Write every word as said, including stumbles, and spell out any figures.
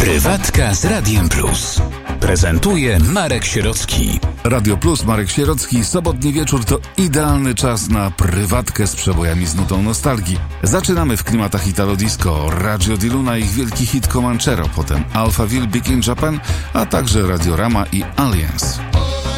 Prywatka z Radiem Plus. Prezentuje Marek Sierocki. Radio Plus, Marek Sierocki. Sobotni wieczór to idealny czas na prywatkę z przebojami z nutą nostalgii. Zaczynamy w klimatach Italo Disco, Radio di Luna, ich wielki hit Comanchero, potem Alphaville, Big in Japan, a także Radiorama i Alliance.